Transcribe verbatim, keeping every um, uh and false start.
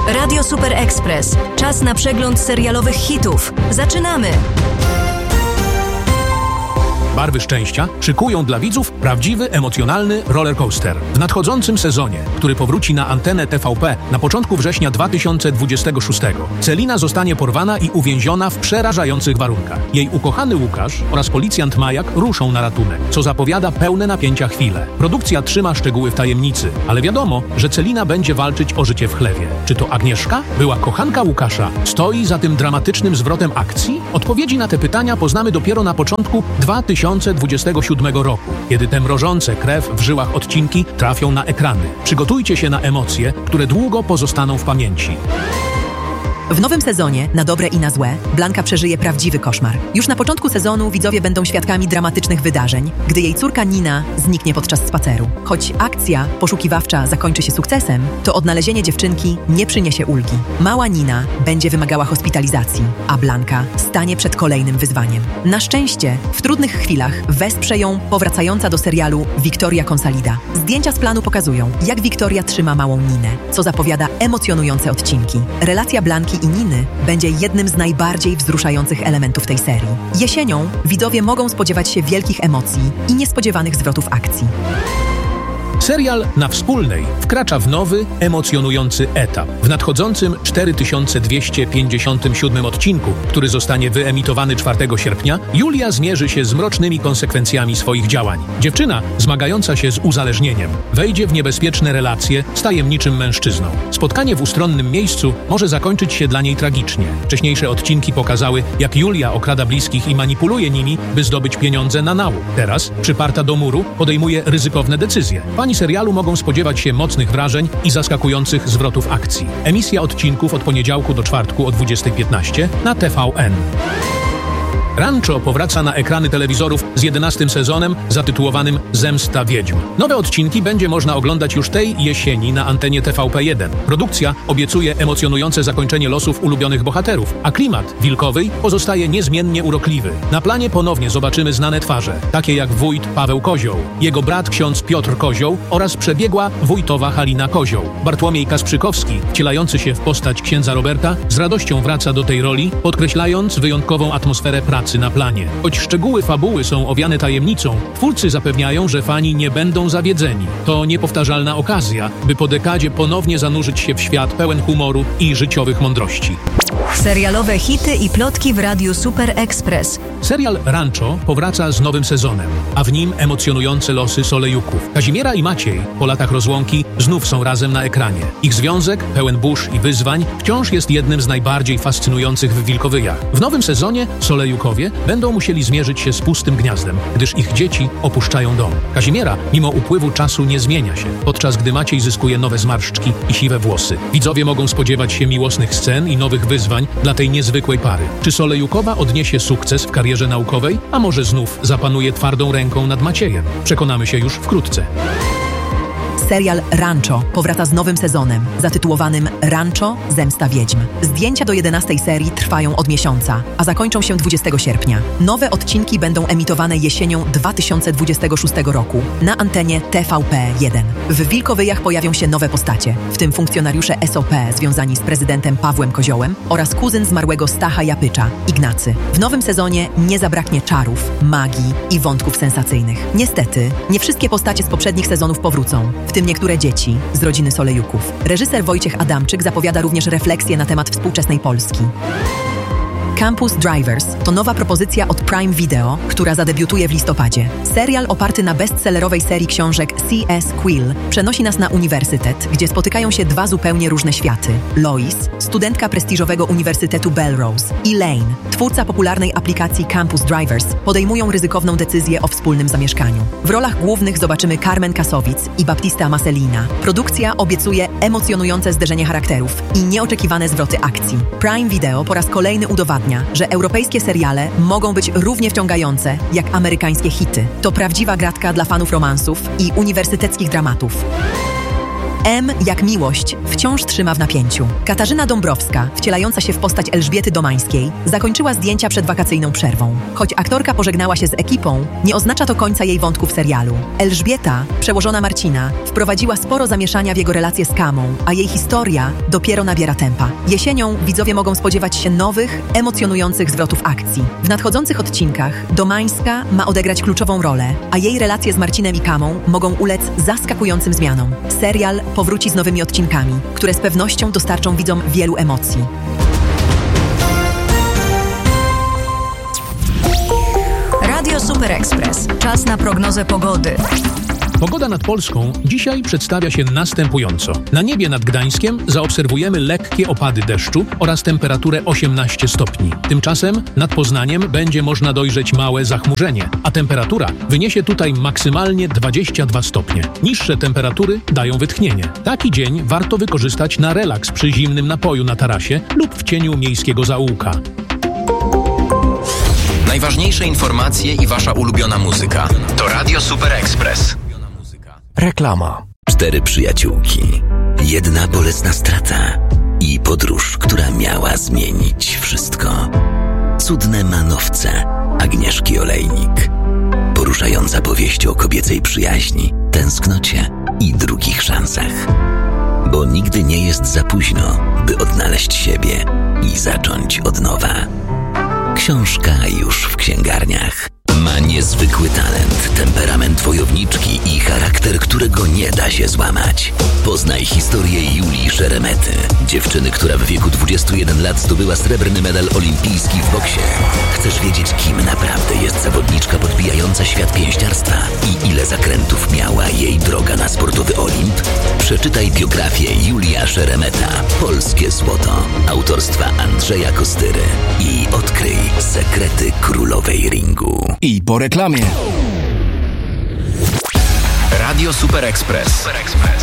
Radio Super Express. Czas na przegląd serialowych hitów. Zaczynamy! Barwy szczęścia szykują dla widzów prawdziwy, emocjonalny rollercoaster. W nadchodzącym sezonie, który powróci na antenę T V P na początku września dwa tysiące dwudziestego szóstego, Celina zostanie porwana i uwięziona w przerażających warunkach. Jej ukochany Łukasz oraz policjant Majak ruszą na ratunek, co zapowiada pełne napięcia chwile. Produkcja trzyma szczegóły w tajemnicy, ale wiadomo, że Celina będzie walczyć o życie w chlewie. Czy to Agnieszka, była kochanka Łukasza, stoi za tym dramatycznym zwrotem akcji? Odpowiedzi na te pytania poznamy dopiero na początku dwa tysiące dwudziestego siódmego roku, kiedy te mrożące krew w żyłach odcinki trafią na ekrany. Przygotujcie się na emocje, które długo pozostaną w pamięci. W nowym sezonie, na dobre i na złe, Blanka przeżyje prawdziwy koszmar. Już na początku sezonu widzowie będą świadkami dramatycznych wydarzeń, gdy jej córka Nina zniknie podczas spaceru. Choć akcja poszukiwawcza zakończy się sukcesem, to odnalezienie dziewczynki nie przyniesie ulgi. Mała Nina będzie wymagała hospitalizacji, a Blanka stanie przed kolejnym wyzwaniem. Na szczęście, w trudnych chwilach wesprze ją powracająca do serialu Victoria Consalida. Zdjęcia z planu pokazują, jak Victoria trzyma małą Ninę, co zapowiada emocjonujące odcinki. Relacja Blanki i Niny będzie jednym z najbardziej wzruszających elementów tej serii. Jesienią widzowie mogą spodziewać się wielkich emocji i niespodziewanych zwrotów akcji. Serial Na Wspólnej wkracza w nowy, emocjonujący etap. W nadchodzącym cztery tysiące dwieście pięćdziesiątym siódmym odcinku, który zostanie wyemitowany czwartego sierpnia, Julia zmierzy się z mrocznymi konsekwencjami swoich działań. Dziewczyna, zmagająca się z uzależnieniem, wejdzie w niebezpieczne relacje z tajemniczym mężczyzną. Spotkanie w ustronnym miejscu może zakończyć się dla niej tragicznie. Wcześniejsze odcinki pokazały, jak Julia okrada bliskich i manipuluje nimi, by zdobyć pieniądze na nałóg. Teraz, przyparta do muru, podejmuje ryzykowne decyzje. Fani serialu mogą spodziewać się mocnych wrażeń i zaskakujących zwrotów akcji. Emisja odcinków od poniedziałku do czwartku o dwudziestej piętnaście na T V N. Rancho powraca na ekrany telewizorów z jedenastym sezonem zatytułowanym Zemsta Wiedźm. Nowe odcinki będzie można oglądać już tej jesieni na antenie T V P jeden. Produkcja obiecuje emocjonujące zakończenie losów ulubionych bohaterów, a klimat wilkowy pozostaje niezmiennie urokliwy. Na planie ponownie zobaczymy znane twarze, takie jak wójt Paweł Kozioł, jego brat ksiądz Piotr Kozioł oraz przebiegła wójtowa Halina Kozioł. Bartłomiej Kasprzykowski, wcielający się w postać księdza Roberta, z radością wraca do tej roli, podkreślając wyjątkową atmosferę pracy na planie. Choć szczegóły fabuły są owiane tajemnicą, twórcy zapewniają, że fani nie będą zawiedzeni. To niepowtarzalna okazja, by po dekadzie ponownie zanurzyć się w świat pełen humoru i życiowych mądrości. Serialowe hity i plotki w Radiu Super Express. Serial Rancho powraca z nowym sezonem, a w nim emocjonujące losy Solejuków. Kazimiera i Maciej po latach rozłąki znów są razem na ekranie. Ich związek, pełen burz i wyzwań, wciąż jest jednym z najbardziej fascynujących w Wilkowyjach. W nowym sezonie Solejukowie będą musieli zmierzyć się z pustym gniazdem, gdyż ich dzieci opuszczają dom. Kazimiera, mimo upływu czasu, nie zmienia się, podczas gdy Maciej zyskuje nowe zmarszczki i siwe włosy. Widzowie mogą spodziewać się miłosnych scen i nowych wyzwań dla tej niezwykłej pary. Czy Solejukowa odniesie sukces w karierze naukowej, a może znów zapanuje twardą ręką nad Maciejem? Przekonamy się już wkrótce. Serial Rancho powraca z nowym sezonem, zatytułowanym Rancho – Zemsta Wiedźm. Zdjęcia do jedenastej serii trwają od miesiąca, a zakończą się dwudziestego sierpnia. Nowe odcinki będą emitowane jesienią dwa tysiące dwudziestego szóstego roku na antenie T V P jeden. W Wilkowyjach pojawią się nowe postacie, w tym funkcjonariusze S O P związani z prezydentem Pawłem Koziołem oraz kuzyn zmarłego Stacha Japycza, Ignacy. W nowym sezonie nie zabraknie czarów, magii i wątków sensacyjnych. Niestety, nie wszystkie postacie z poprzednich sezonów powrócą, w tym niektóre dzieci z rodziny Solejuków. Reżyser Wojciech Adamczyk zapowiada również refleksję na temat współczesnej Polski. Campus Drivers to nowa propozycja od Prime Video, która zadebiutuje w listopadzie. Serial oparty na bestsellerowej serii książek C S Quill przenosi nas na uniwersytet, gdzie spotykają się dwa zupełnie różne światy. Lois, studentka prestiżowego Uniwersytetu Belrose, i Lane, twórca popularnej aplikacji Campus Drivers, podejmują ryzykowną decyzję o wspólnym zamieszkaniu. W rolach głównych zobaczymy Carmen Kasowic i Baptista Maselina. Produkcja obiecuje emocjonujące zderzenie charakterów i nieoczekiwane zwroty akcji. Prime Video po raz kolejny udowadnia, że europejskie seriale mogą być równie wciągające jak amerykańskie hity. To prawdziwa gratka dla fanów romansów i uniwersyteckich dramatów. M jak miłość wciąż trzyma w napięciu. Katarzyna Dąbrowska, wcielająca się w postać Elżbiety Domańskiej, zakończyła zdjęcia przed wakacyjną przerwą. Choć aktorka pożegnała się z ekipą, nie oznacza to końca jej wątku w serialu. Elżbieta, przełożona Marcina, wprowadziła sporo zamieszania w jego relacje z Kamą, a jej historia dopiero nabiera tempa. Jesienią widzowie mogą spodziewać się nowych, emocjonujących zwrotów akcji. W nadchodzących odcinkach Domańska ma odegrać kluczową rolę, a jej relacje z Marcinem i Kamą mogą ulec zaskakującym zmianom. Serial powróci z nowymi odcinkami, które z pewnością dostarczą widzom wielu emocji. Radio Super Express. Czas na prognozę pogody. Pogoda nad Polską dzisiaj przedstawia się następująco. Na niebie nad Gdańskiem zaobserwujemy lekkie opady deszczu oraz temperaturę osiemnaście stopni. Tymczasem nad Poznaniem będzie można dojrzeć małe zachmurzenie, a temperatura wyniesie tutaj maksymalnie dwadzieścia dwa stopnie. Niższe temperatury dają wytchnienie. Taki dzień warto wykorzystać na relaks przy zimnym napoju na tarasie lub w cieniu miejskiego zaułka. Najważniejsze informacje i wasza ulubiona muzyka. To Radio Super Express. Reklama. Cztery przyjaciółki, jedna bolesna strata i podróż, która miała zmienić wszystko. Cudne manowce Agnieszki Olejnik. Poruszająca powieść o kobiecej przyjaźni, tęsknocie i drugich szansach. Bo nigdy nie jest za późno, by odnaleźć siebie i zacząć od nowa. Książka już w księgarniach. Ma niezwykły talent, temperament wojowniczki i charakter, którego nie da się złamać. Poznaj historię Julii Szeremety, dziewczyny, która w wieku dwudziestu jeden lat zdobyła srebrny medal olimpijski w boksie. Chcesz wiedzieć, kim naprawdę jest zawodniczka podbijająca świat pięściarstwa i ile zakrętów miała jej droga na sportowy Olimp? Przeczytaj biografię Julia Szeremeta, Polskie Złoto, autorstwa Andrzeja Kostyry i odkryj sekrety królowej ringu. I po reklamie. Radio Super Express. Super Express.